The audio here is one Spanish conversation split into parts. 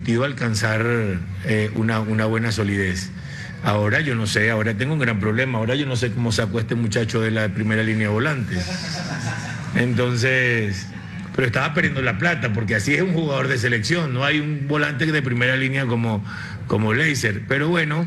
indiscutido alcanzar una buena solidez. Ahora yo no sé, ahora tengo un gran problema, ahora yo no sé cómo sacó este muchacho de la primera línea de volantes. Entonces, pero estaba perdiendo la plata, porque así es un jugador de selección, no hay un volante de primera línea como Leiser. Pero bueno,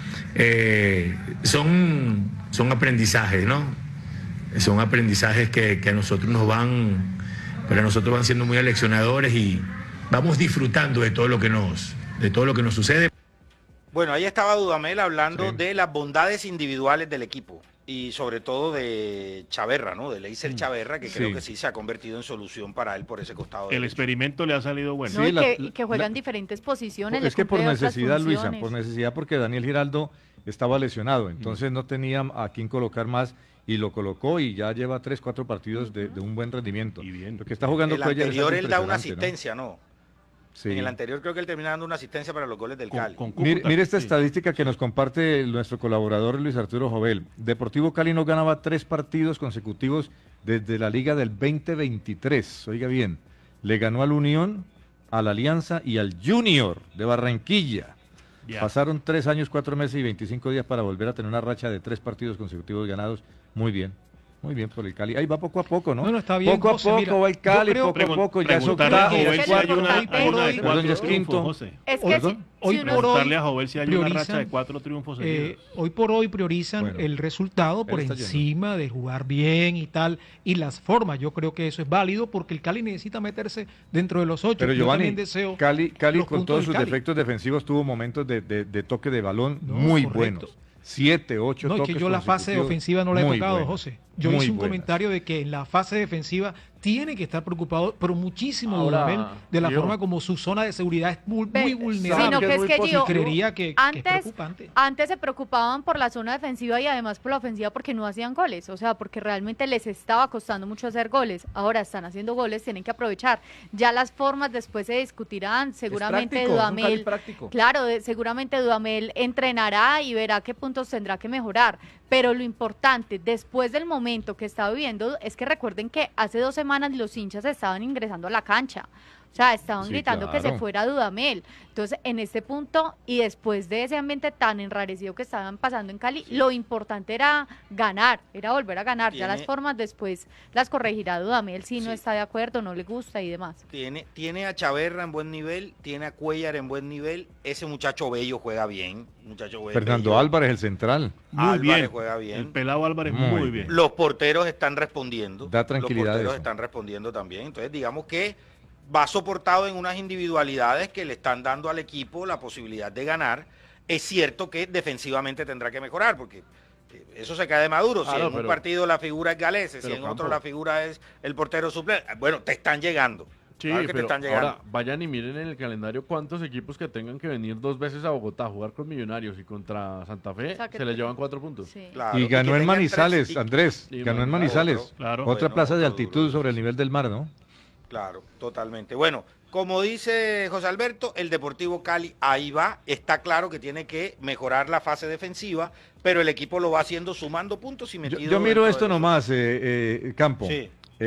son aprendizajes, ¿no? Son aprendizajes que a nosotros para nosotros van siendo muy aleccionadores y vamos disfrutando de todo lo que nos sucede. Bueno, ahí estaba Dudamel hablando de las bondades individuales del equipo y sobre todo de Chaverra, ¿no? De Leiser Chaverra, que creo que sí se ha convertido en solución para él por ese costado. El experimento le ha salido bueno. No, y que juegan diferentes posiciones. Es que por necesidad, Luisa, porque Daniel Giraldo estaba lesionado, entonces no tenía a quién colocar más y lo colocó y ya lleva 3, 4 partidos de un buen rendimiento. Y bien. Lo que está jugando el anterior él da una asistencia, ¿no? Sí. En el anterior creo que él termina dando una asistencia para los goles del Cali. Mire esta estadística que nos comparte nuestro colaborador Luis Arturo Jovel. Deportivo Cali no ganaba 3 partidos consecutivos desde la liga del 2023. Oiga bien, le ganó al Unión, a la Alianza y al Junior de Barranquilla. Pasaron 3 años, 4 meses y 25 días para volver a tener una racha de 3 partidos consecutivos ganados. Muy bien por el Cali. Ahí va poco a poco, ¿no? No, está bien, poco José, a poco mira, va el Cali, creo, poco a poco ya es octavo. Es que preguntarle a Jovel si hay una racha de 4 triunfos seguidos. Hoy por hoy priorizan el resultado por encima de jugar bien y tal, y las formas. Yo creo que eso es válido porque el Cali necesita meterse dentro de los 8. Pero yo Giovanni, también deseo Cali con todos sus defectos defensivos tuvo momentos de toque de balón muy buenos. 7, 8 toques. No, es que yo la fase ofensiva no la he tocado, José. Yo hice un comentario de que en la fase defensiva tiene que estar preocupado, pero muchísimo Dudamel, de la forma como su zona de seguridad es muy vulnerable. Sino que es que yo creería que es preocupante. Antes se preocupaban por la zona defensiva y además por la ofensiva porque no hacían goles, o sea, porque realmente les estaba costando mucho hacer goles. Ahora están haciendo goles, tienen que aprovechar. Ya las formas después se discutirán, seguramente Dudamel, seguramente Dudamel entrenará y verá qué puntos tendrá que mejorar. Pero lo importante, después del momento que está viviendo, es que recuerden que hace 2 semanas los hinchas estaban ingresando a la cancha. O sea, estaban gritando que se fuera Dudamel. Entonces, en este punto, y después de ese ambiente tan enrarecido que estaban pasando en Cali, lo importante era ganar, era volver a ganar. Ya las formas después las corregirá Dudamel si no está de acuerdo, no le gusta y demás. Tiene a Chaverra en buen nivel, tiene a Cuellar en buen nivel. Ese muchacho Bello juega bien. Fernando Álvarez, el central. Muy bien. Juega bien. El pelado Álvarez muy bien. Los porteros están respondiendo. Da tranquilidad. Los porteros están respondiendo también. Entonces, digamos que va soportado en unas individualidades que le están dando al equipo la posibilidad de ganar. Es cierto que defensivamente tendrá que mejorar, porque eso se cae de Maduro. Si en un partido la figura es Galese, si en otro la figura es el portero suplente, bueno, te están llegando. Sí, claro que te están llegando. Ahora vayan y miren en el calendario cuántos equipos que tengan que venir 2 veces a Bogotá a jugar con Millonarios y contra Santa Fe, se les llevan 4 puntos. Sí. Claro, y ganó en Manizales, Andrés, ganó en Manizales. Otra plaza de altitud sobre el nivel del mar, ¿no? Claro, totalmente. Bueno, como dice José Alberto, el Deportivo Cali ahí va, está claro que tiene que mejorar la fase defensiva, pero el equipo lo va haciendo sumando puntos y metido. Yo miro esto nomás, Campo. Sí.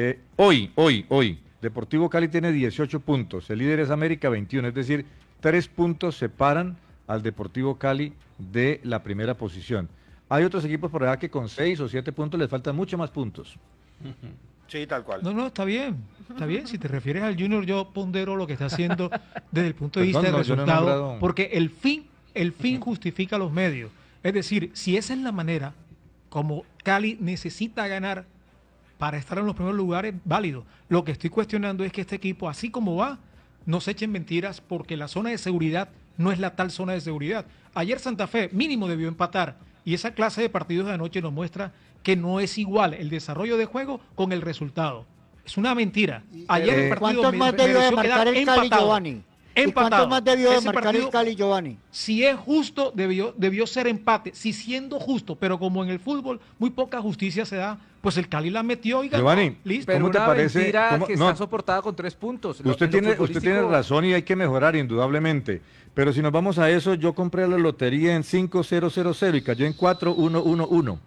Hoy, Deportivo Cali tiene 18 puntos, el líder es América 21, es decir, 3 puntos separan al Deportivo Cali de la primera posición. Hay otros equipos por allá que con 6 o 7 puntos les faltan mucho más puntos. Sí, tal cual. No, está bien. Si te refieres al Junior, yo pondero lo que está haciendo desde el punto de vista del resultado, porque el fin justifica los medios. Es decir, si esa es la manera como Cali necesita ganar para estar en los primeros lugares, válido. Lo que estoy cuestionando es que este equipo, así como va, no se echen mentiras porque la zona de seguridad no es la tal zona de seguridad. Ayer Santa Fe mínimo debió empatar y esa clase de partidos de anoche nos muestra que no es igual el desarrollo de juego con el resultado. Es una mentira. Ayer el partido ¿cuántos más debió de marcar el Cali, Giovanni? ¿Cuántos más debió de marcar el Cali, Giovanni? Si es justo, debió ser empate. Si siendo justo, pero como en el fútbol muy poca justicia se da, pues el Cali la metió y ganó. Giovanni, listo. ¿cómo te parece? Que está soportada con 3 puntos. Usted tiene razón y hay que mejorar indudablemente. Pero si nos vamos a eso, yo compré la lotería en 5000 y cayó en 4111.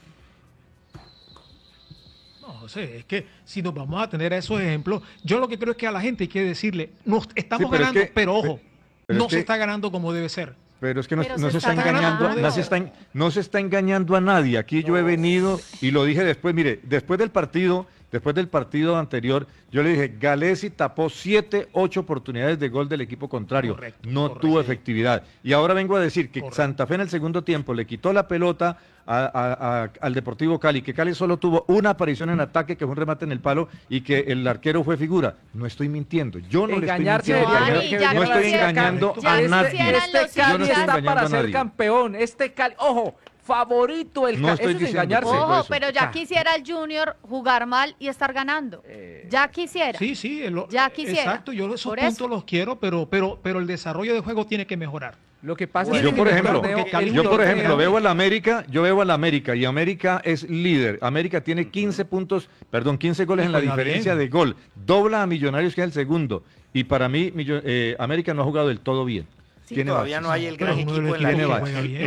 Es que si nos vamos a tener a esos ejemplos, yo lo que creo es que a la gente hay que decirle, nos estamos ganando, pero ojo. no se está ganando como debe ser. Pero es que no se está engañando, no se está engañando a nadie. Aquí yo he venido y lo dije después, mire, después del partido anterior, yo le dije, Galesi tapó 7, 8 oportunidades de gol del equipo contrario, no tuvo efectividad. Y ahora vengo a decir que Santa Fe en el segundo tiempo le quitó la pelota al Deportivo Cali, que Cali solo tuvo una aparición en ataque, que fue un remate en el palo, y que el arquero fue figura. No estoy mintiendo, yo no le estoy mintiendo, no estoy engañando a nadie. Este Cali está para ser campeón, este Cali, ojo, favorito el Cali, eso es engañarse. Ojo, pero ya quisiera el Junior jugar mal y estar ganando. Ya quisiera. Sí, ya quisiera. Exacto, yo esos puntos los quiero, pero el desarrollo de juego tiene que mejorar. Lo que pasa es que yo por ejemplo veo al América y América es líder. América tiene 15 goles en la diferencia de gol. Dobla a Millonarios, que es el segundo. Y para mí América no ha jugado del todo bien. Sí, todavía no hay el gran equipo en la liga.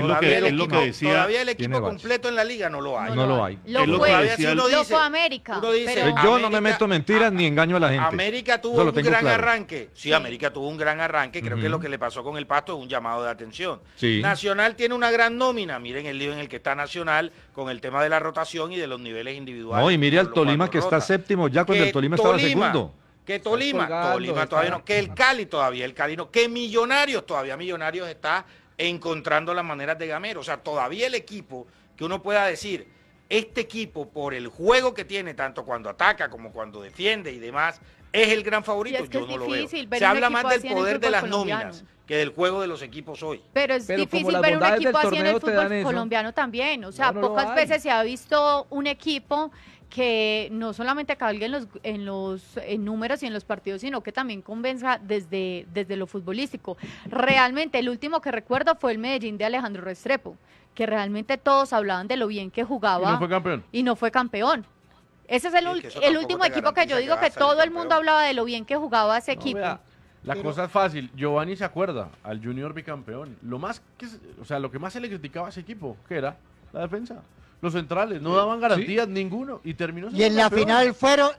Todavía el equipo completo en la liga no lo hay. No lo hay. Lo fue América. Pero yo no me meto mentiras ni engaño a la gente. América tuvo un gran arranque. Sí, América tuvo un gran arranque. Creo que lo que le pasó con el Pasto es un llamado de atención. Sí. Nacional tiene una gran nómina. Miren el lío en el que está Nacional con el tema de la rotación y de los niveles individuales. No, y mire al Tolima que está séptimo ya cuando el Tolima estaba segundo. Que Tolima todavía no, que el Cali no, que Millonarios está encontrando las maneras de gamero. O sea, todavía el equipo que uno pueda decir, este equipo por el juego que tiene, tanto cuando ataca como cuando defiende y demás, es el gran favorito. Yo no lo veo. Se habla más del poder de las nóminas que del juego de los equipos hoy. Pero es difícil ver un equipo así en el fútbol colombiano también. O sea, pocas veces se ha visto un equipo que no solamente cabalgue en números y en los partidos, sino que también convenza desde lo futbolístico. Realmente, el último que recuerdo fue el Medellín de Alejandro Restrepo, que realmente todos hablaban de lo bien que jugaba. Y no fue campeón. Ese es el último equipo que yo digo que todo el mundo hablaba de lo bien que jugaba ese equipo. La cosa es fácil. Giovanni se acuerda al Junior bicampeón. Lo que más se le criticaba a ese equipo, ¿qué era? La defensa. Los centrales no daban garantías ninguno y terminó y en la final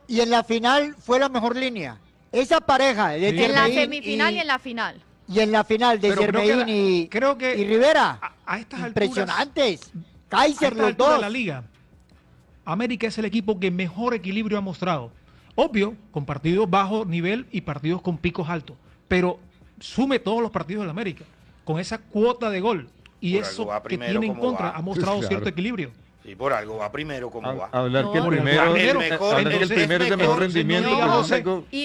fue la mejor línea. Esa pareja de en la semifinal y en la final. Y en la final de Germain y Rivera. A estas impresionantes. Kaiser, los dos. De la liga, América es el equipo que mejor equilibrio ha mostrado. Obvio, con partidos bajo nivel y partidos con picos altos. Pero sume todos los partidos de la América con esa cuota de gol. Y eso que tiene en contra ha mostrado cierto equilibrio. Sí, por algo va primero, como va. Hablar que el primero es de mejor rendimiento. Y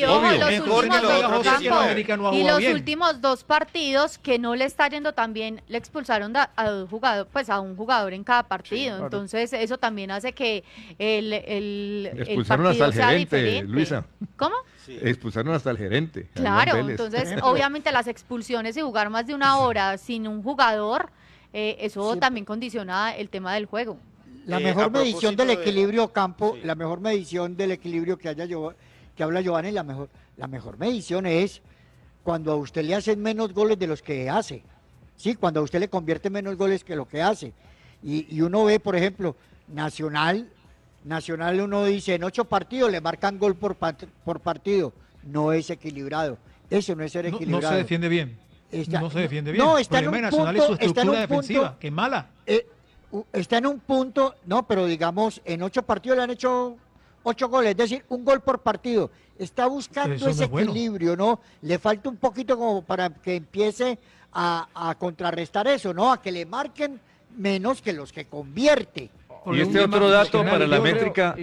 los últimos dos partidos que no le está yendo tan bien, le expulsaron a un jugador en cada partido. Sí, entonces eso también hace que el expulsaron hasta el gerente, Luisa. ¿Cómo? Sí. Expulsaron hasta el gerente. Claro, entonces obviamente las expulsiones y jugar más de una hora sin un jugador, eso también condiciona el tema del juego. La mejor medición del equilibrio campo, la mejor medición del equilibrio que habla Giovanni, la mejor medición es cuando a usted le hacen menos goles de los que hace. Sí, cuando a usted le convierte menos goles que lo que hace. Y uno ve, por ejemplo, Nacional uno dice, en 8 partidos le marcan gol por partido. No es equilibrado. Eso no es ser equilibrado. No se defiende bien. No se defiende bien. No, está en un Nacional punto, y su estructura defensiva, que es mala. Está en un punto, pero digamos, en 8 partidos le han hecho 8 goles, es decir, un gol por partido. Está buscando ese equilibrio, ¿no? Le falta un poquito como para que empiece a contrarrestar eso, ¿no? A que le marquen menos que los que convierte. Y este otro dato para la métrica,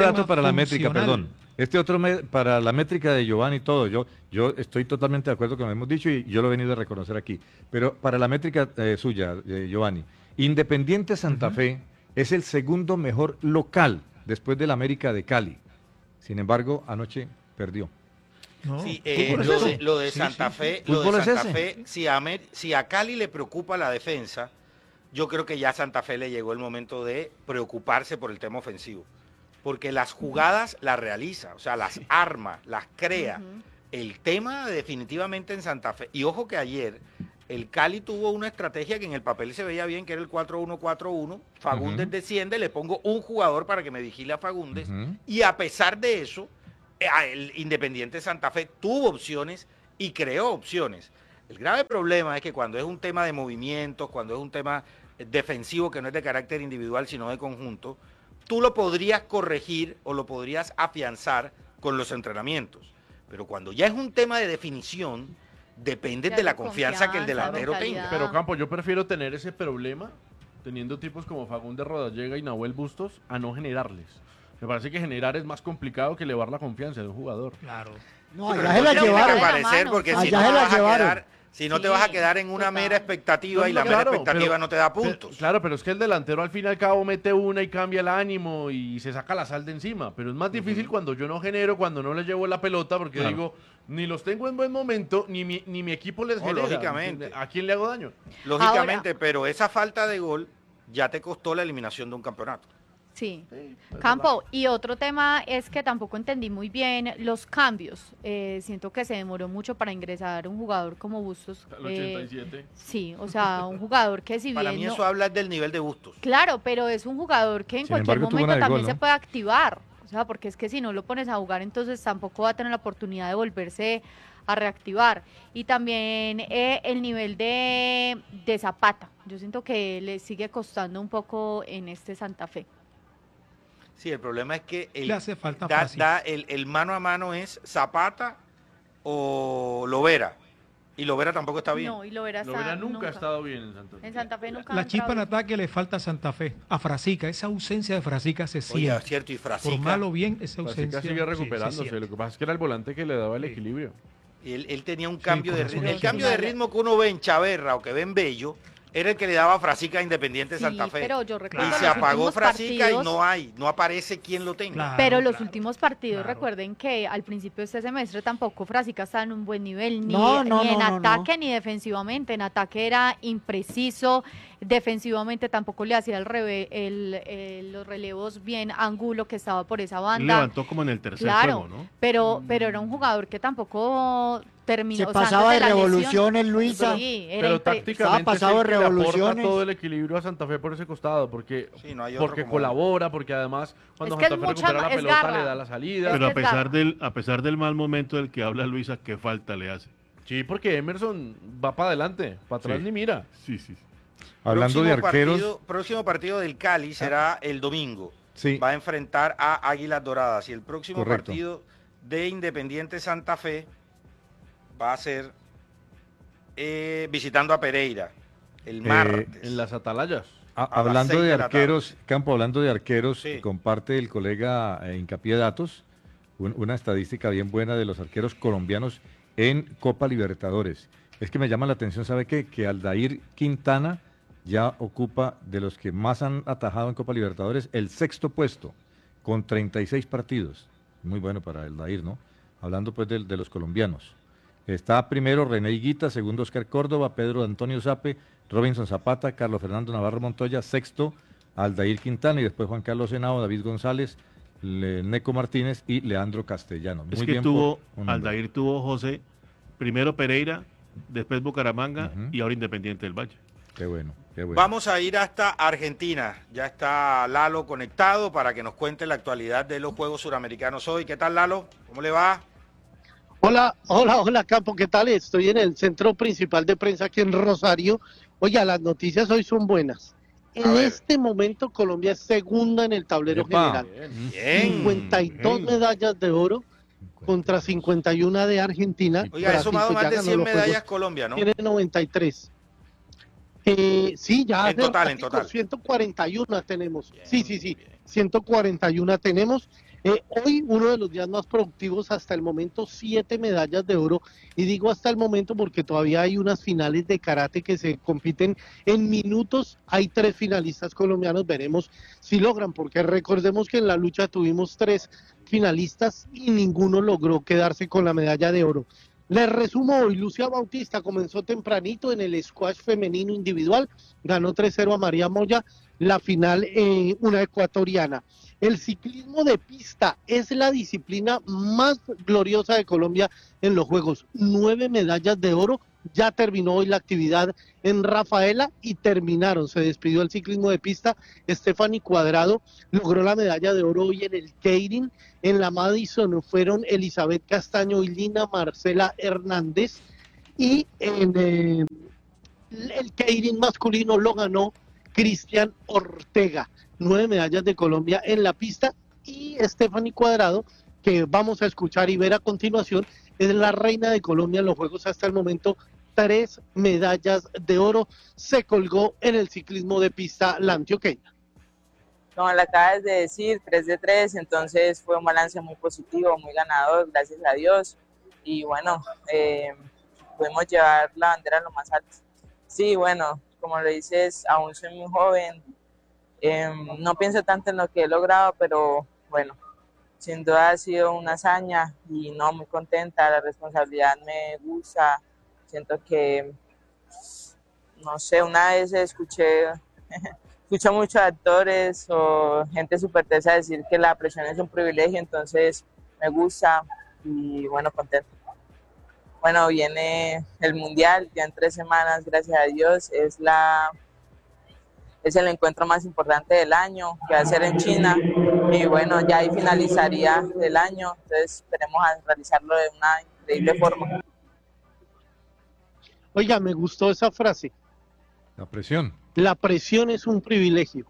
para la métrica de Giovanni y todo, yo estoy totalmente de acuerdo con lo que hemos dicho y yo lo he venido a reconocer aquí, pero para la métrica suya, Giovanni, Independiente Santa Fe es el segundo mejor local después del América de Cali. Sin embargo, anoche perdió. No, sí, lo de Santa Fe, si a Cali le preocupa la defensa, yo creo que ya a Santa Fe le llegó el momento de preocuparse por el tema ofensivo. Porque las jugadas las realiza, o sea, las arma, las crea. El tema definitivamente en Santa Fe, y ojo que ayer el Cali tuvo una estrategia que en el papel se veía bien, que era el 4-1-4-1, Fagundes desciende, le pongo un jugador para que me vigile a Fagundes, y a pesar de eso, el Independiente Santa Fe tuvo opciones y creó opciones. El grave problema es que cuando es un tema de movimientos, cuando es un tema defensivo que no es de carácter individual, sino de conjunto, tú lo podrías corregir o lo podrías afianzar con los entrenamientos. Pero cuando ya es un tema de definición, depende de la confianza que el delantero tenga. Pero Campo, yo prefiero tener ese problema teniendo tipos como Fagundes Rodallega y Nahuel Bustos a no generarles. Me parece que generar es más complicado que elevar la confianza de un jugador. Claro. No, allá se la llevaron. Porque allá si no se te la vas a llevaron. quedar, si no te vas a quedar en una mera expectativa y la mera expectativa no te da puntos. Claro, pero es que el delantero al fin y al cabo mete una y cambia el ánimo y se saca la sal de encima. Pero es más difícil cuando yo no genero, cuando no les llevo la pelota, porque digo, ni los tengo en buen momento, ni mi equipo les genera. Lógicamente. ¿A quién le hago daño? Lógicamente, pero esa falta de gol ya te costó la eliminación de un campeonato. Sí, Campo, y otro tema es que tampoco entendí muy bien los cambios. Siento que se demoró mucho para ingresar un jugador como Bustos. Al 87. Sí, o sea, un jugador que si bien... Para mí eso habla del nivel de Bustos. Claro, pero es un jugador que en cualquier momento también se puede activar. O sea, porque es que si no lo pones a jugar, entonces tampoco va a tener la oportunidad de volverse a reactivar. Y también el nivel de Zapata. Yo siento que le sigue costando un poco en este Santa Fe. Sí, el problema es que le hace falta el mano a mano es Zapata o Lovera. Y Lovera tampoco está bien. No, y Lovera nunca ha estado bien en Santa Fe. En Santa Fe nunca. La chispa en ataque le falta a Santa Fe. A Frasica, esa ausencia de Frasica se siente. Oye, cierto, y Frasica. Por malo o bien, esa ausencia. Frasica sigue recuperándose. Lo que pasa es que era el volante que le daba el equilibrio. Él tenía un cambio de ritmo. El cambio de ritmo que uno ve en Chaverra o que ve en Bello era el que le daba a Frasica a Independiente Santa Fe. Pero yo recuerdo y se apagó Frasica y no aparece quien lo tenga. Claro, pero los últimos partidos, recuerden que al principio de este semestre tampoco Frasica estaba en un buen nivel, ni en ataque ni defensivamente. En ataque era impreciso, defensivamente tampoco le hacía los relevos bien Angulo, que estaba por esa banda. Levantó como en el tercer juego, ¿no? Pero era un jugador que tampoco terminó. Se pasaba de revoluciones, Luisa. Sí, pero tácticamente pasado de revoluciones. Aporta todo el equilibrio a Santa Fe por ese costado, porque colabora, porque además cuando Santa Fe recupera la pelota le da la salida. Pero a pesar del mal momento del que habla Luisa, ¿qué falta le hace? Sí, porque Emerson va para adelante, para atrás ni mira. Sí. Hablando de arqueros. Próximo partido del Cali será el domingo. Sí. Va a enfrentar a Águilas Doradas. Y el próximo partido de Independiente Santa Fe va a ser visitando a Pereira el martes. En las Atalayas. Hablando de arqueros, Campo, hablando de arqueros, comparte el colega Hincapié Datos una estadística bien buena de los arqueros colombianos en Copa Libertadores. Es que me llama la atención, ¿sabe qué? Que Aldair Quintana ya ocupa, de los que más han atajado en Copa Libertadores, el 6º puesto, con 36 partidos. Muy bueno para Aldair, ¿no? Hablando pues de los colombianos. Está primero René Higuita, segundo Oscar Córdoba, Pedro Antonio Zape, Robinson Zapata, Carlos Fernando Navarro Montoya, sexto Aldair Quintana y después Juan Carlos Henao, David González, Neco Martínez y Leandro Castellano. Es que Aldair tuvo, José, primero Pereira, después Bucaramanga y ahora Independiente del Valle. Qué bueno. Vamos a ir hasta Argentina. Ya está Lalo conectado para que nos cuente la actualidad de los Juegos Suramericanos hoy. ¿Qué tal, Lalo? ¿Cómo le va? Hola, Campo, ¿qué tal? Estoy en el centro principal de prensa aquí en Rosario. Oiga, las noticias hoy son buenas. En este momento Colombia es segunda en el tablero general. Bien. 52 medallas de oro contra 51 de Argentina. Oiga, ha sumado más de 100 medallas Colombia, ¿no? Tiene 93. Sí, ya. En total. 141 tenemos. Sí. 141 tenemos. Hoy uno de los días más productivos hasta el momento, 7 medallas de oro, y digo hasta el momento porque todavía hay unas finales de karate que se compiten en minutos. Hay 3 finalistas colombianos, veremos si logran, porque recordemos que en la lucha tuvimos 3 finalistas y ninguno logró quedarse con la medalla de oro. Les resumo hoy, Lucía Bautista comenzó tempranito en el squash femenino individual, ganó 3-0 a María Moya, la final una ecuatoriana. El ciclismo de pista es la disciplina más gloriosa de Colombia en los Juegos. 9 medallas de oro, ya terminó hoy la actividad en Rafaela y terminaron. Se despidió el ciclismo de pista. Stephanie Cuadrado logró la medalla de oro hoy en el Keirin. En la Madison fueron Elizabeth Castaño y Lina Marcela Hernández. y en el keirin masculino lo ganó Cristian Ortega, 9 medallas de Colombia en la pista, y Stephanie Cuadrado, que vamos a escuchar y ver a continuación, es la reina de Colombia en los Juegos hasta el momento, 3 medallas de oro, se colgó en el ciclismo de pista la antioqueña. Como le acabas de decir, 3 de 3, entonces fue un balance muy positivo, muy ganador, gracias a Dios, y bueno, pudimos llevar la bandera lo más alto. Sí, bueno, como lo dices, aún soy muy joven, no pienso tanto en lo que he logrado, pero bueno, sin duda ha sido una hazaña y no, muy contenta, la responsabilidad me gusta, siento que, no sé, una vez escucho muchos actores o gente súper tesa decir que la presión es un privilegio, entonces me gusta y bueno, contento. Bueno, viene el Mundial, ya en 3 semanas, gracias a Dios, es el encuentro más importante del año, que va a ser en China, y bueno, ya ahí finalizaría el año, entonces esperemos a realizarlo de una increíble forma. Oiga, me gustó esa frase. La presión. La presión es un privilegio.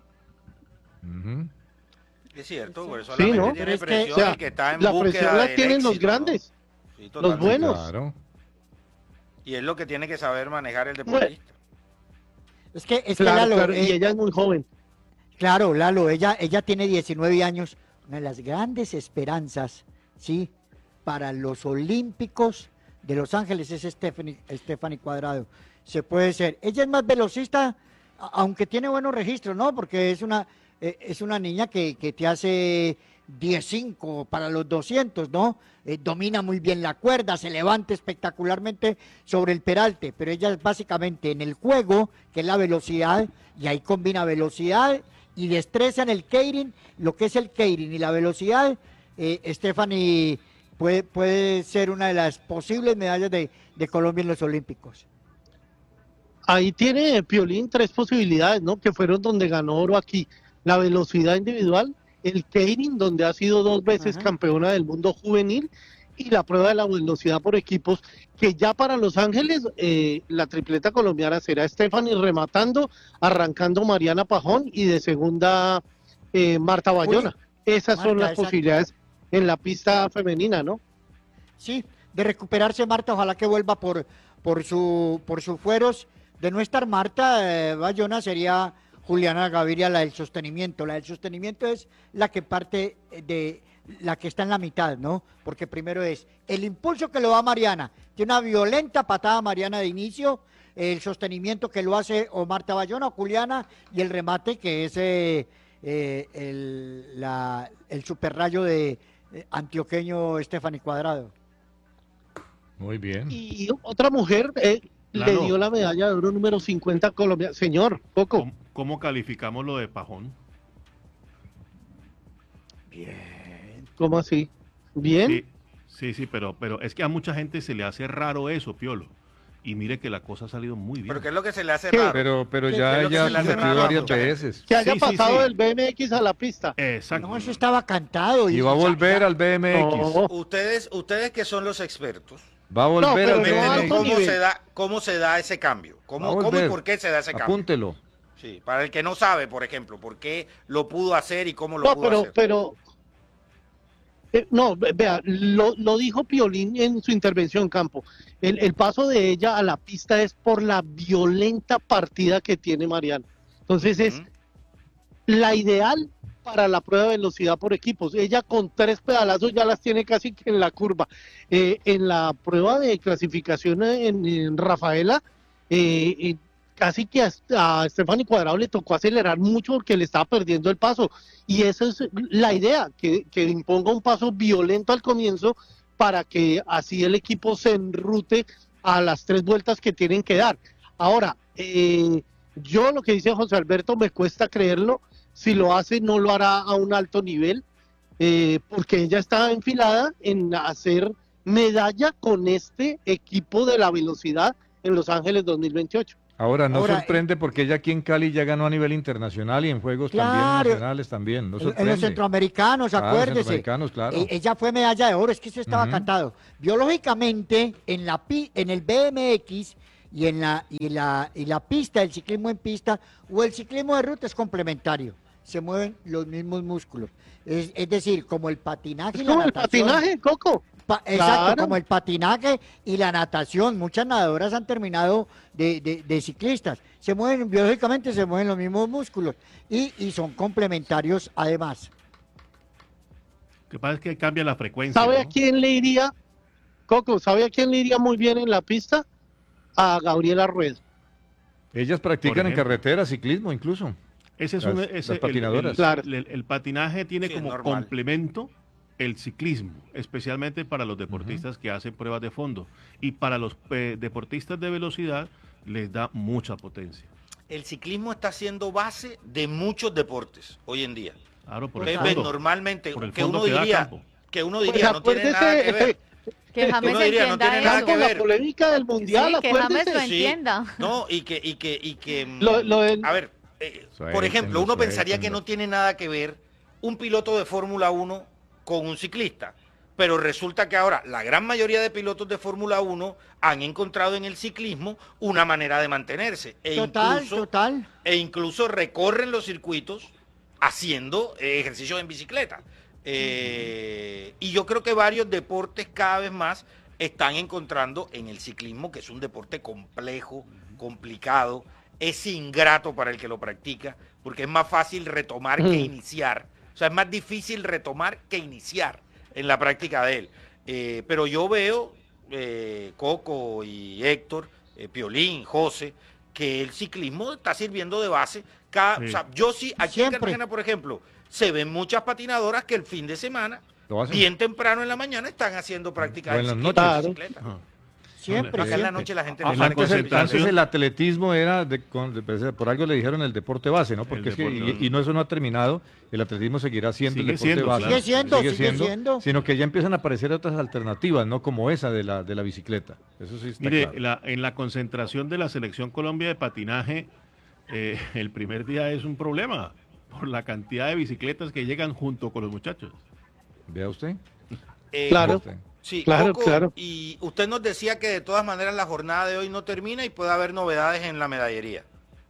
Es cierto, por eso sí, la ¿no? tiene Es presión, o sea, el que está en la búsqueda presión la del tienen éxito, los grandes, ¿no? Sí, los buenos. Claro. Y es lo que tiene que saber manejar el deportista. Es que Claro, Lalo, claro, y ella es muy joven. Claro, Lalo, ella tiene 19 años, una de las grandes esperanzas, ¿sí? Para los Olímpicos de Los Ángeles es Stephanie Cuadrado. Se puede ser. Ella es más velocista, aunque tiene buenos registros, ¿no? Porque es una niña que te hace 10.5 para los 200, ¿no? Domina muy bien la cuerda, se levanta espectacularmente sobre el peralte, pero ella es básicamente en el juego, que es la velocidad, y ahí combina velocidad y destreza en el keirin, lo que es el keirin y la velocidad. Stephanie puede ser una de las posibles medallas de Colombia en los Olímpicos. Ahí tiene Piolín 3 posibilidades, ¿no? Que fueron donde ganó oro aquí. La velocidad individual, el keirin, donde ha sido 2 veces campeona del mundo juvenil, y la prueba de la velocidad por equipos, que ya para Los Ángeles la tripleta colombiana será Stephanie rematando, arrancando Mariana Pajón y de segunda Marta Bayona. Esas son las posibilidades en la pista femenina, ¿no? Sí, de recuperarse Marta, ojalá que vuelva por sus fueros. De no estar Marta Bayona, sería Juliana Gaviria la del sostenimiento. La del sostenimiento es la que parte de la que está en la mitad, ¿no? Porque primero es el impulso que lo da Mariana, tiene una violenta patada Mariana de inicio, el sostenimiento que lo hace o Marta Bayona o Juliana, y el remate que es el superrayo de antioqueño Stephanie Cuadrado. Muy bien. Y otra mujer le dio la medalla de oro número 50 a Colombia. Señor, Coco. ¿Cómo calificamos lo de Pajón? Bien. ¿Cómo así? ¿Bien? Sí, pero es que a mucha gente se le hace raro eso, Piolo. Y mire que la cosa ha salido muy bien. ¿Pero qué es lo que se le hace raro? Pero ya ella ha competido varias veces. Que haya pasado del BMX a la pista. Exacto. No, eso estaba cantado. Y va a volver al BMX. No. Ustedes que son los expertos, Va a volver al BMX. ¿Cómo se da ese cambio? ¿Cómo y por qué se da ese cambio? Apúntelo. Sí, para el que no sabe, por ejemplo, por qué lo pudo hacer y cómo lo pudo hacer. No, vea, lo dijo Piolín en su intervención en campo. El paso de ella a la pista es por la violenta partida que tiene Mariana. Entonces es la ideal para la prueba de velocidad por equipos. Ella con 3 pedalazos ya las tiene casi que en la curva. En la prueba de clasificación en Rafaela, casi que a Stephanie Cuadrado le tocó acelerar mucho porque le estaba perdiendo el paso. Y esa es la idea, que imponga un paso violento al comienzo para que así el equipo se enrute a las 3 vueltas que tienen que dar. Ahora, yo lo que dice José Alberto me cuesta creerlo. Si lo hace, no lo hará a un alto nivel, porque ella está enfilada en hacer medalla con este equipo de la velocidad en Los Ángeles 2028. Ahora, no sorprende porque ella aquí en Cali ya ganó a nivel internacional y en juegos también nacionales también. No sorprende. En los centroamericanos, acuérdese. Los centroamericanos, claro. Ella fue medalla de oro, es que eso estaba cantado. Biológicamente, en el BMX y en la pista, el ciclismo en pista o el ciclismo de ruta es complementario. Se mueven los mismos músculos. Es decir, como el patinaje y la natación. ¿Como el patinaje, Coco? Exacto, como el patinaje y la natación. Muchas nadadoras han terminado de ciclistas. Se mueven, biológicamente se mueven los mismos músculos y son complementarios además. Lo que pasa es que cambia la frecuencia. ¿Sabe a quién le iría, Coco, sabe a quién le iría muy bien en la pista? A Gabriela Rueda. Ellas practican en carretera, ciclismo incluso. Ese es las patinadoras. El patinaje tiene como complemento el ciclismo, especialmente para los deportistas que hacen pruebas de fondo. Y para los deportistas de velocidad les da mucha potencia. El ciclismo está siendo base de muchos deportes hoy en día. Claro, por el fondo. Normalmente, por el que fondo uno diría, no tiene nada que ver. Que James no tiene nada que ver. La polémica del mundial, sí, que James lo entienda. No, a ver, por ejemplo, uno pensaría que no tiene nada que ver un piloto de Fórmula 1 con un ciclista, pero resulta que ahora la gran mayoría de pilotos de Fórmula 1 han encontrado en el ciclismo una manera de mantenerse e incluso recorren los circuitos haciendo ejercicios en bicicleta. Y yo creo que varios deportes cada vez más están encontrando en el ciclismo, que es un deporte complejo, complicado, es ingrato para el que lo practica, porque es más fácil retomar que iniciar. O sea, es más difícil retomar que iniciar en la práctica de él. Pero yo veo, Coco y Héctor, Piolín, José, que el ciclismo está sirviendo de base. O sea, yo sí, aquí en Cartagena, por ejemplo, se ven muchas patinadoras que el fin de semana, bien temprano en la mañana, están haciendo práctica de bicicleta. Siempre. Acá en la noche la gente no antes el atletismo era, por algo le dijeron el deporte base, ¿no? Porque eso no ha terminado, el atletismo seguirá siendo el deporte base. Sigue siendo. Sino que ya empiezan a aparecer otras alternativas, ¿no? Como esa de la bicicleta. Eso sí está claro. En la concentración de la Selección Colombia de patinaje, el primer día es un problema por la cantidad de bicicletas que llegan junto con los muchachos. ¿Vea usted? Claro. Sí, claro, Coco, claro. Y usted nos decía que de todas maneras la jornada de hoy no termina y puede haber novedades en la medallería.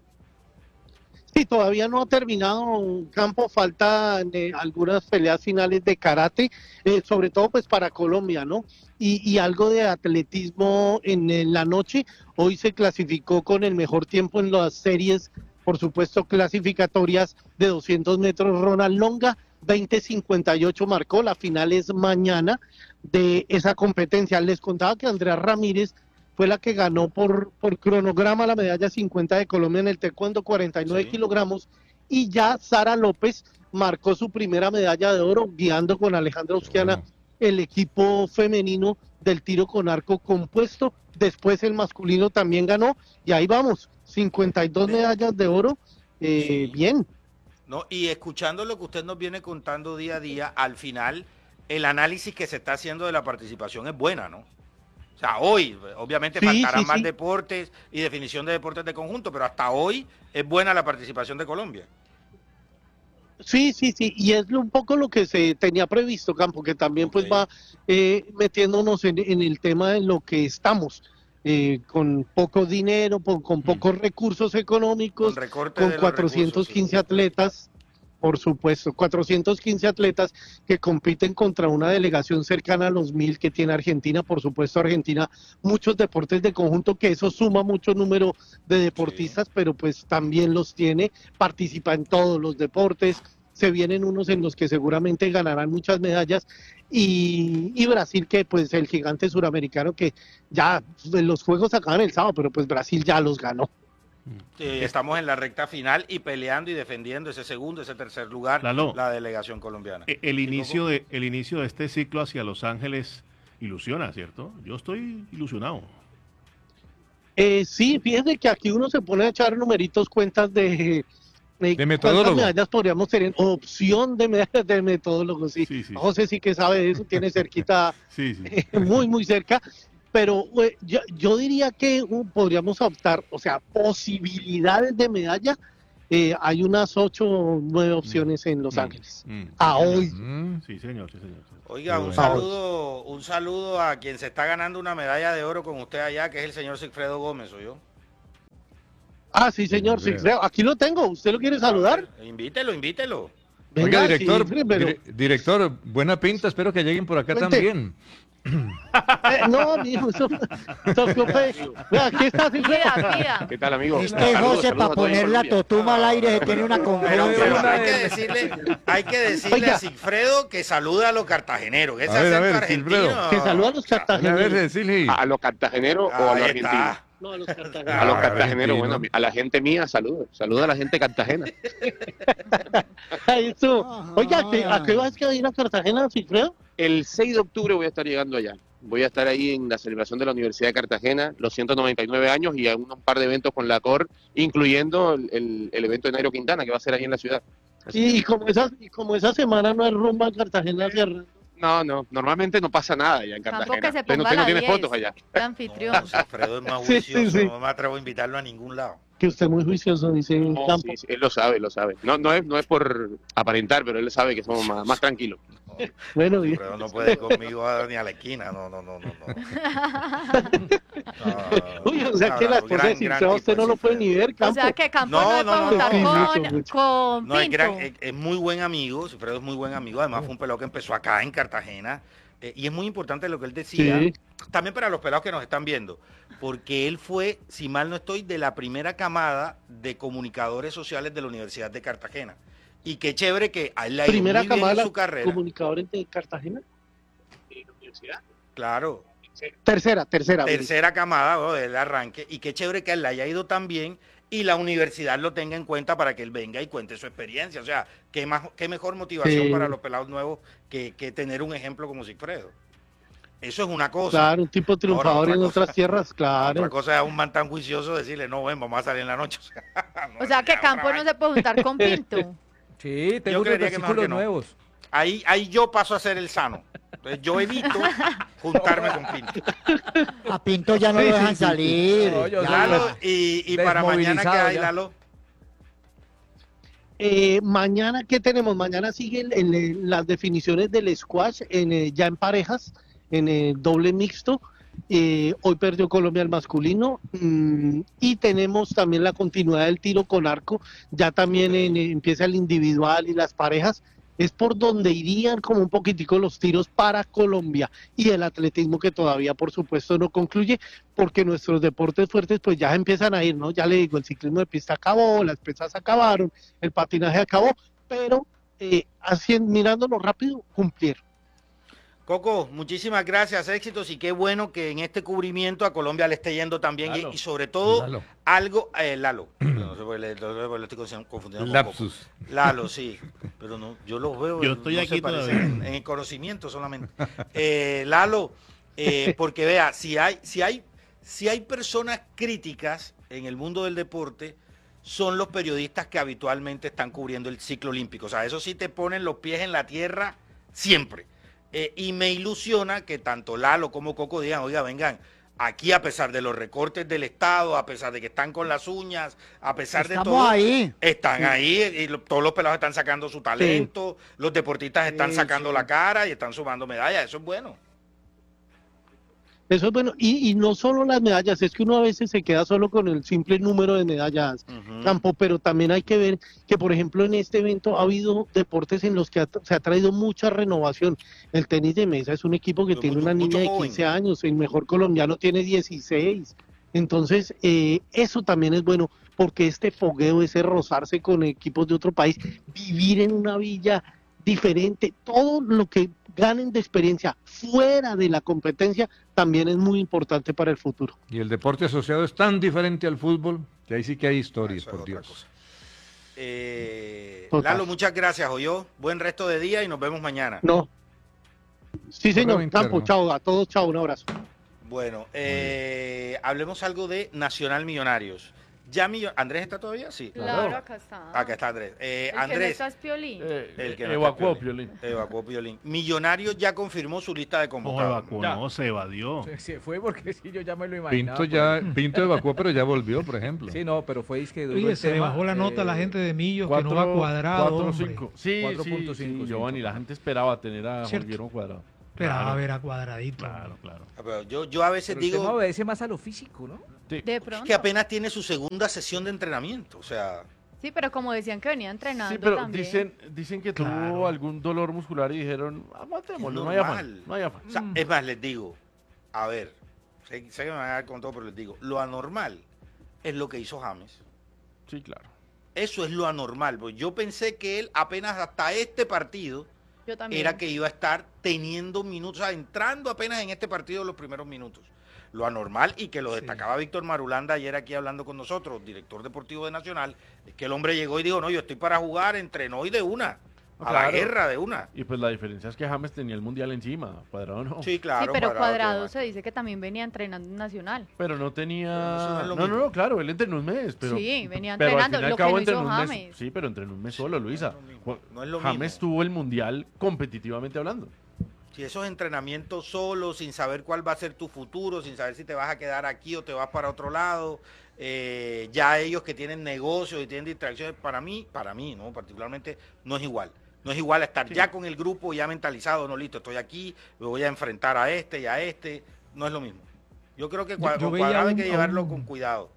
Sí, todavía no ha terminado un campo, falta algunas peleas finales de karate, sobre todo pues para Colombia, ¿no? Y algo de atletismo en la noche. Hoy se clasificó con el mejor tiempo en las series, por supuesto, clasificatorias de 200 metros. Ronald Longa, 20:58 marcó, la final es mañana de esa competencia. Les contaba que Andrea Ramírez fue la que ganó por cronograma la medalla 50 de Colombia en el taekwondo, 49 kilogramos, y ya Sara López marcó su primera medalla de oro guiando con Alejandra Usquiana el equipo femenino del tiro con arco compuesto. Después el masculino también ganó y ahí vamos, 52 medallas de oro, bien. No, y escuchando lo que usted nos viene contando día a día, al final el análisis que se está haciendo de la participación es buena, ¿no? O sea, hoy, obviamente faltarán más deportes y definición de deportes de conjunto, pero hasta hoy es buena la participación de Colombia. Sí, y es un poco lo que se tenía previsto, Campo, que también pues va metiéndonos en el tema de lo que estamos, con poco dinero, con pocos recursos económicos, con 415 atletas, por supuesto, 415 atletas que compiten contra una delegación cercana a los 1000 que tiene Argentina. Por supuesto, Argentina, muchos deportes de conjunto, que eso suma mucho número de deportistas, pero pues también los tiene, participa en todos los deportes, se vienen unos en los que seguramente ganarán muchas medallas, y Brasil, que pues el gigante suramericano, que ya los juegos acaban el sábado, pero pues Brasil ya los ganó. Estamos en la recta final y peleando y defendiendo ese segundo, ese tercer lugar, la delegación colombiana. El inicio de este ciclo hacia Los Ángeles ilusiona, ¿cierto? Yo estoy ilusionado. Sí, fíjense que aquí uno se pone a echar numeritos, cuentas de metodólogo. ¿Cuántas medallas podríamos tener? Opción de medallas de metodólogo, sí. José sí que sabe de eso, tiene cerquita, muy, muy cerca. pero yo diría que podríamos optar, o sea, posibilidades de medalla. Hay unas 8 o 9 opciones en Los Ángeles. Hoy. Sí, señor, sí, señor. Oiga, un saludo a quien se está ganando una medalla de oro con usted allá, que es el señor Sigfredo Gómez, ¿o yo? Ah, sí, señor Sigfredo. Aquí lo tengo. ¿Usted lo quiere saludar? Invítelo. Venga, oiga, director, buena pinta. Espero que lleguen por acá también. No, mijo, eso fue. Vea, aquí está Sigfredo. ¿Qué tal, amigo? José, para poner la totuma al aire, se tiene una confianza. Hay que decirle a Sigfredo que saluda a los cartageneros. Ese acento argentino. Que saluda a los cartageneros. ¿A los cartageneros o a los argentinos? No, a los cartageneros. A los cartageneros, bueno, a la gente mía, saludo a la gente cartagena. Oiga, ¿a qué vas a ir a Cartagena, Sigfredo? El 6 de octubre voy a estar llegando allá. Voy a estar ahí en la celebración de la Universidad de Cartagena, los 199 años y un par de eventos con la COR, incluyendo el evento de Nairo Quintana, que va a ser ahí en la ciudad. Y como esa semana no hay rumba en Cartagena, No, normalmente no pasa nada allá en Cartagena. Usted no tiene fotos allá. Anfitrión. No, Alfredo es más juicioso, no me atrevo a invitarlo a ningún lado. Que usted es muy juicioso, dice Campo. Sí, él lo sabe. No es por aparentar, pero él sabe que somos más tranquilos. Bueno, Alfredo no puede ir conmigo ni a la esquina, no. Uy, o sea que la esposa de Sigfredo usted no lo puede ni ver, Campo. O sea que Campo no puede juntar con Pinto. Es muy buen amigo, Sigfredo es muy buen amigo, además fue un pelado que empezó acá en Cartagena, y es muy importante lo que él decía, también para los pelados que nos están viendo, porque él fue, si mal no estoy, de la primera camada de comunicadores sociales de la Universidad de Cartagena. Y qué chévere que a él le ha ido muy bien en su carrera. ¿Comunicadores de Cartagena? ¿De la universidad? Claro. Tercera camada del arranque, y qué chévere que a él le haya ido tan bien y la universidad lo tenga en cuenta para que él venga y cuente su experiencia. O sea, qué mejor motivación para los pelados nuevos que tener un ejemplo como Sigfredo. Eso es una cosa. Claro, un tipo triunfador en otras tierras, claro. Otra cosa es a un man tan juicioso decirle, no, ven, vamos a salir en la noche. O sea que Campo no se puede juntar con Pinto. Sí, tengo unos versículos nuevos. Ahí yo paso a ser el sano. Entonces yo evito juntarme con Pinto. A Pinto ya no lo dejan salir. Lalo, y para mañana, ¿qué hay, Lalo? Mañana, ¿qué tenemos? Mañana siguen las definiciones del squash ya en parejas, en el doble mixto. Hoy perdió Colombia el masculino, y tenemos también la continuidad del tiro con arco. Ya también empieza el individual y las parejas. Es por donde irían como un poquitico los tiros para Colombia, y el atletismo, que todavía por supuesto no concluye, porque nuestros deportes fuertes pues ya empiezan a ir, ¿no? Ya le digo, el ciclismo de pista acabó, las pesas acabaron, el patinaje acabó, pero mirándolo rápido, cumplieron. Coco, muchísimas gracias, éxitos, y qué bueno que en este cubrimiento a Colombia le esté yendo también, y sobre todo Lalo, no sé por qué le estoy confundiendo Lapsus. con Coco. Lalo, sí, pero no, yo los veo, yo estoy aquí en el conocimiento solamente. Lalo, porque vea, si hay personas críticas en el mundo del deporte, son los periodistas que habitualmente están cubriendo el ciclo olímpico. O sea, eso sí te ponen los pies en la tierra siempre. Y me ilusiona que tanto Lalo como Coco digan, oiga, vengan, aquí a pesar de los recortes del Estado, a pesar de que están con las uñas, a pesar de todo, están ahí, y todos los pelados están sacando su talento, los deportistas están sacando la cara y están sumando medallas, eso es bueno. Eso es bueno, y no solo las medallas, es que uno a veces se queda solo con el simple número de medallas, Campo, pero también hay que ver que, por ejemplo, en este evento ha habido deportes en los que se ha traído mucha renovación. El tenis de mesa es un equipo que tiene una niña de 15 años, el mejor colombiano tiene 16, entonces eso también es bueno, porque este fogueo, ese rozarse con equipos de otro país, vivir en una villa diferente, todo lo que ganen de experiencia fuera de la competencia también es muy importante para el futuro. Y el deporte asociado es tan diferente al fútbol que ahí sí que hay historias, por Dios. Lalo, muchas gracias, Oyo. Buen resto de día y nos vemos mañana. No. Sí, señor. Campo, chao, a todos, chao, un abrazo. Bueno, hablemos algo de Nacional Millonarios. ¿Andrés está todavía? Sí. Claro, acá está. Acá está Andrés. Andrés. El que no Piolín. El que no evacuó Piolín. Evacuó Piolín. Millonarios ya confirmó su lista de convocados. No, se evadió. Se fue porque sí, yo ya me lo imaginaba. Pinto evacuó, pero ya volvió, por ejemplo. Sí, no, pero fue que... Oye, se le bajó la nota a la gente de Millos, que no va Cuadrado, 4.5. Sí, 4.5. Giovanni, la gente esperaba tener a Guillermo Cuadrado. Esperaba ver a Cuadradito. Claro. Pero yo a veces digo... Usted obedece más a lo físico, ¿no? Sí. De pronto. Es que apenas tiene su segunda sesión de entrenamiento, o sea... Sí, pero como decían que venía entrenando sí, pero también. Dicen que tuvo algún dolor muscular y dijeron, matémoslo, no hay afán. O sea, es más, les digo, a ver, sé que me van a dar con todo, pero les digo, lo anormal es lo que hizo James. Sí, claro. Eso es lo anormal, porque yo pensé que él apenas hasta este partido era que iba a estar teniendo minutos, o sea, entrando apenas en este partido los primeros minutos. Lo anormal, y que lo destacaba Víctor Marulanda ayer aquí hablando con nosotros, director deportivo de Nacional, es que el hombre llegó y dijo, no, yo estoy para jugar, entrenó y de una, la guerra de una. Y pues la diferencia es que James tenía el Mundial encima, Cuadrado no. Sí, claro. Sí, pero Cuadrado se dice que también venía entrenando en Nacional. Pero no tenía... No, claro, él entrenó un mes, pero... Sí, venía entrenando, lo que no hizo James. Sí, pero entrenó un mes solo, Luisa. No es lo James mismo. tuvo el Mundial competitivamente hablando. Si esos entrenamientos solos, sin saber cuál va a ser tu futuro, sin saber si te vas a quedar aquí o te vas para otro lado, ya ellos que tienen negocios y tienen distracciones, para mí, ¿no? Particularmente, no es igual. No es igual estar ya con el grupo, ya mentalizado, no, listo, estoy aquí, me voy a enfrentar a este y a este, no es lo mismo. Yo creo que Cuadrado hay que llevarlo con cuidado.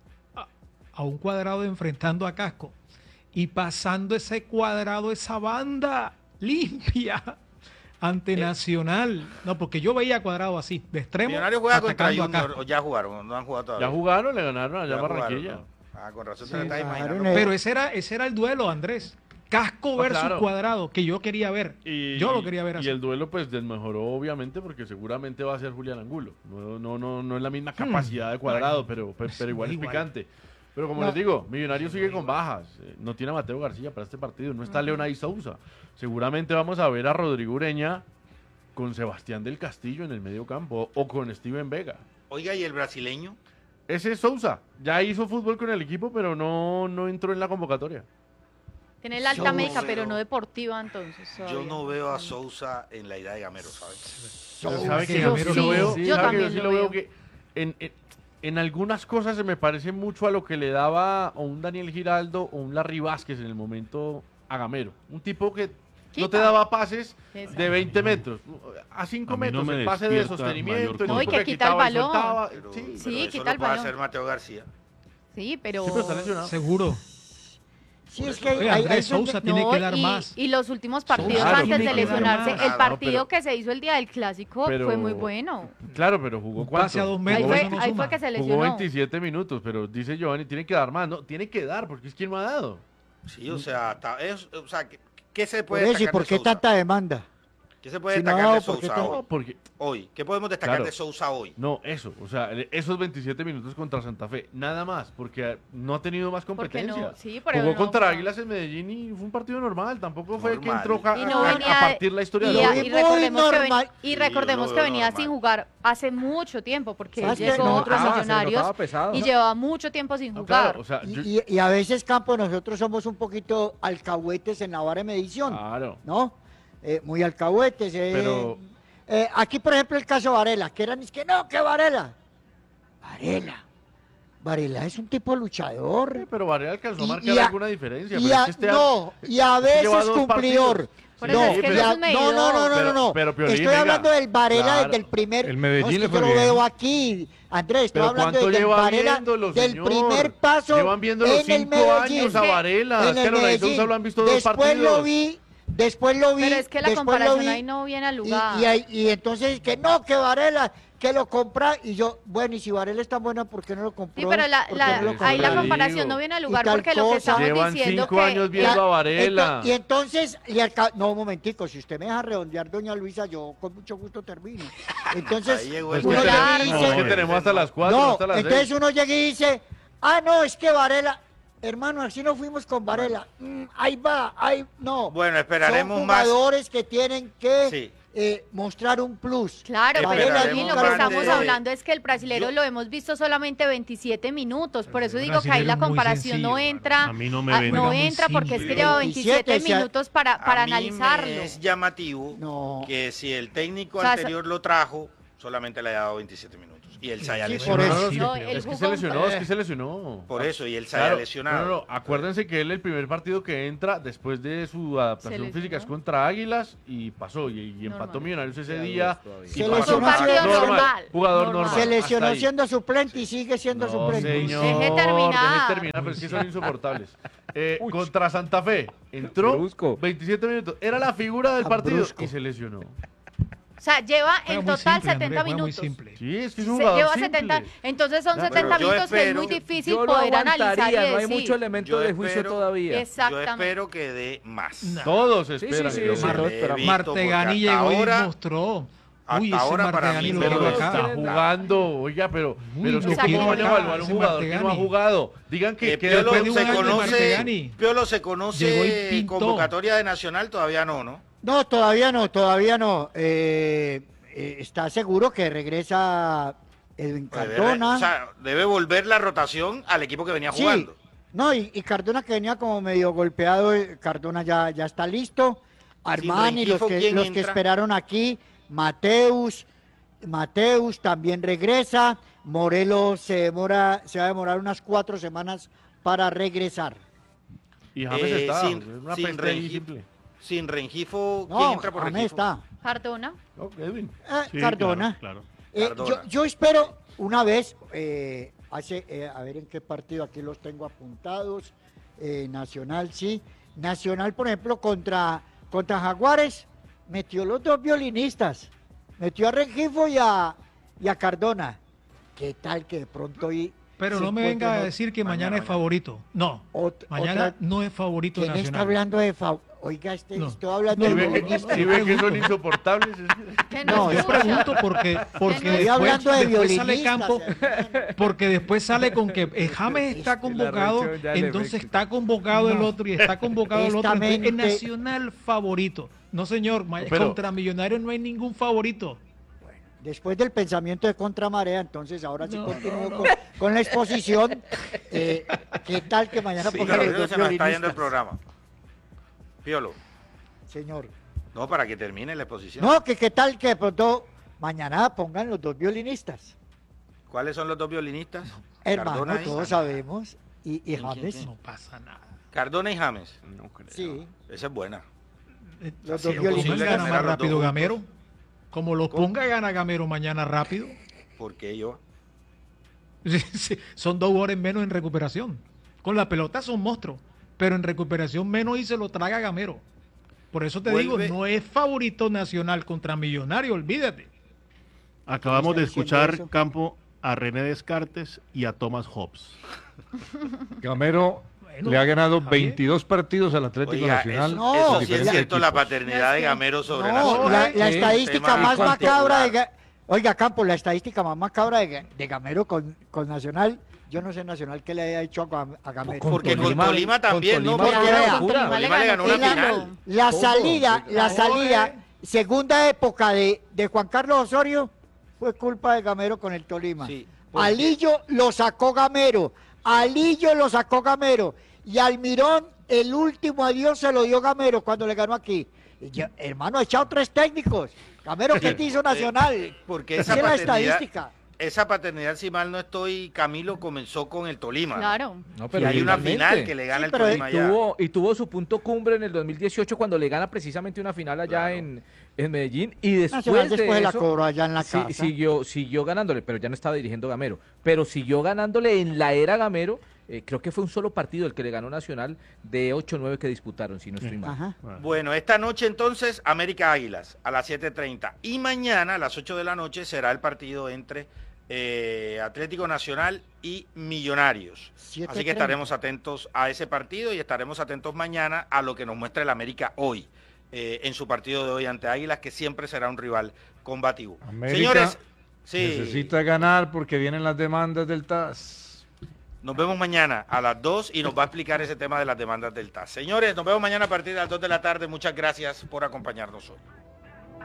A un Cuadrado enfrentando a Casco y pasando ese Cuadrado, esa banda limpia ante Nacional. No, porque yo veía a Cuadrado así, de extremo. Millonarios juega contra Junior, o ya jugaron, no han jugado todavía. Ya jugaron, le ganaron allá a Barranquilla. Con razón te estás imaginando. Pero ese era el duelo, Andrés. Casco versus Cuadrado, que yo quería ver. Yo lo quería ver así. Y el duelo pues desmejoró obviamente porque seguramente va a ser Julián Angulo. No es la misma capacidad de Cuadrado, pero igual es picante. Pero como les digo, Millonarios sigue con bajas. No tiene a Mateo García para este partido, no está Leonay Sousa. Seguramente vamos a ver a Rodrigo Ureña con Sebastián del Castillo en el medio campo o con Steven Vega. Oiga, ¿y el brasileño? Ese es Sousa. Ya hizo fútbol con el equipo, pero no entró en la convocatoria. Tiene la alta médica, pero no deportiva, entonces. Yo no veo a Sousa en la idea de Gamero, ¿sabes? ¿Sabe que yo sí lo veo que en algunas cosas se me parece mucho a lo que le daba o un Daniel Giraldo o un Larry Vázquez en el momento a Gamero. Un tipo que no te daba pases de 20 metros, a 5 metros, el pase de sostenimiento. No, y que quita el balón. Sí, quita el balón. Eso lo puede hacer Mateo García. Sí, pero está lesionado. Seguro. Sí, es que Andrés Sousa tiene que dar más. Y los últimos partidos antes de lesionarse, el partido que se hizo el día del Clásico fue muy bueno. Claro, pero jugó ¿cuánto? A 2 metros, ahí fue que se lesionó. Jugó 27 minutos, pero dice Giovanni, tiene que dar más. No, tiene que dar, porque es quien no ha dado. Sí, o sea, ¿qué se puede destacar ¿Y por qué tanta demanda? ¿Qué se puede destacar de Sousa hoy? ¿Qué podemos destacar de Sousa hoy? No, eso, o sea, esos 27 minutos contra Santa Fe, nada más, porque no ha tenido más competencia. Jugó contra Águilas en Medellín y fue un partido normal, tampoco fue que entró a partir la historia de y recordemos que venía sin jugar hace mucho tiempo, porque él llegó a Millonarios y llevaba mucho tiempo sin jugar. Y a veces, Campo, nosotros somos un poquito alcahuetes en la vara de medición, ¿no? Muy alcahuetes. Pero aquí, por ejemplo, el caso Varela, que Varela. Varela es un tipo luchador. Sí, pero Varela alcanzó a marcar alguna diferencia. Y a veces cumplidor. No. Estoy hablando del Varela desde el primer. El Medellín yo lo veo aquí, Andrés. Estoy hablando del Varela del primer paso. Llevan viendo los 5 años a Varela. En el Medellín. Lo han visto 2 partidos. Después lo vi. Pero es que la comparación ahí no viene al lugar. Y entonces que Varela, que lo compra. Y yo, bueno, y si Varela es tan buena, ¿por qué no lo compró? Sí, pero ahí la comparación no viene al lugar porque lo que estamos llevan diciendo 5 años viendo a Varela. Y entonces, no, un momentico, si usted me deja redondear, doña Luisa, yo con mucho gusto termino. Entonces, uno dice, es que tenemos hasta las 4, no, hasta las 6. Entonces uno llega y dice, no, es que Varela... Hermano, así no fuimos con Varela. Ahí va, no. Bueno, esperaremos son más. Jugadores que tienen que mostrar un plus. Claro, pero Esperaremos lo que estamos más hablando es que el brasilero lo hemos visto solamente 27 minutos, por eso digo que ahí la comparación no entra, a mí no me entra porque es que lleva 27 minutos para analizarlo. Es llamativo que si el técnico anterior lo trajo, solamente le haya dado 27 minutos. Y él se haya lesionado. Es que se lesionó. Por eso, y él se haya lesionado. No, acuérdense que él el primer partido que entra después de su adaptación física es contra Águilas y pasó, y empató Millonarios ese día. Se lesionó jugador normal. Se lesionó siendo suplente y sigue siendo suplente. Señor, Deje terminar, pero es que son insoportables. Contra Santa Fe, entró 27 minutos, era la figura del partido y se lesionó. O sea, lleva en total 70 minutos. Sí, es que es un jugador lleva simple. 70, entonces son 70 minutos que es muy difícil poder analizar y decir. No hay mucho elemento de juicio todavía. Yo espero que dé más. Todos esperan. Martegani llegó y mostró. Hasta ahora para mí está jugando, oiga, pero ¿cómo van a evaluar un jugador que no ha jugado? Digan que Piolo se conoce convocatoria de Nacional, todavía no. No, todavía no. Está seguro que regresa Edwin Cardona. Debe volver la rotación al equipo que venía jugando. No, y Cardona, que venía como medio golpeado, Cardona ya está listo. Armani, los que esperaron aquí, Mateus también regresa. Morelos se va a demorar unas 4 semanas para regresar. Y James está, una peste simple. Sin Rengifo, ¿quién entra por Rengifo? Está. Cardona. Edwin. Cardona. Claro. Yo espero una vez, a ver en qué partido, aquí los tengo apuntados. Nacional, sí. Nacional, por ejemplo, contra Jaguares, metió los 2 violinistas. Metió a Rengifo y a Cardona. ¿Qué tal que de pronto hoy... Pero no me venga a decir que mañana es favorito. No, mañana no es favorito Nacional. ¿Quién está hablando de Oiga, estoy hablando de violinistas. ¿Sí ve que son insoportables? No, yo pregunto porque después sale campo, porque después sale con que James está convocado, entonces está convocado el otro y está convocado el otro. Entonces, es Nacional favorito. No, señor, contra Millonarios no hay ningún favorito. Después del pensamiento de contramarea, entonces ahora sí continúo con la exposición. ¿Qué tal que mañana pongan los 2 se nos está yendo el programa. Piolo. Señor. No, para que termine la exposición. No, que qué tal que de pronto mañana pongan los 2 violinistas. ¿Cuáles son los 2 violinistas? Hermano, Cardona todos sabemos. Y James. ¿Quién? No pasa nada. Cardona y James. No creo. Sí. Esa es buena. Los 2 violinistas. ¿Gana más rápido Gamero? Como los ponga, gana Gamero mañana rápido. ¿Por qué yo? Sí, son 2 horas menos en recuperación. Con la pelota son monstruos, pero en recuperación menos y se lo traga Gamero. Por eso te digo, no es favorito Nacional contra Millonario, olvídate. Acabamos de escuchar, Campo, a René Descartes y a Thomas Hobbes. Gamero le ha ganado 22 partidos al Atlético Nacional. Eso sí es cierto, la paternidad de Gamero sobre Nacional. La estadística más macabra Oiga, Campo, la estadística más macabra de Gamero con Nacional, yo no sé Nacional qué le haya hecho a Gamero. Porque con Tolima también, ¿no? Tolima le ganó una final. La salida, segunda época de Juan Carlos Osorio, fue culpa de Gamero con el Tolima. Sí, Alillo lo sacó Gamero. Y Almirón, el último adiós se lo dio Gamero cuando le ganó aquí. Hermano, ha echado 3 técnicos. Gamero, ¿qué te hizo Nacional? Porque esa paternidad, si mal no estoy, Camilo, comenzó con el Tolima. Claro. No, pero y hay una final que le gana el Tolima allá. Y tuvo su punto cumbre en el 2018 cuando le gana precisamente una final allá en Medellín. Y después de eso, la cobró allá en la casa. Siguió ganándole, pero ya no estaba dirigiendo Gamero. Pero siguió ganándole en la era Gamero. Creo que fue un solo partido el que le ganó Nacional de 8-9 que disputaron, si no estoy mal. Bueno, esta noche entonces América Águilas a las 7:30 y mañana a las 8 de la noche será el partido entre Atlético Nacional y Millonarios. 7:30. Así que estaremos atentos a ese partido y estaremos atentos mañana a lo que nos muestra el América hoy, en su partido de hoy ante Águilas, que siempre será un rival combativo. América señores, sí, necesita ganar porque vienen las demandas del TAS. Nos vemos mañana a las 2 y nos va a explicar ese tema de las demandas del TAS. Señores, nos vemos mañana a partir de las 2 de la tarde. Muchas gracias por acompañarnos hoy.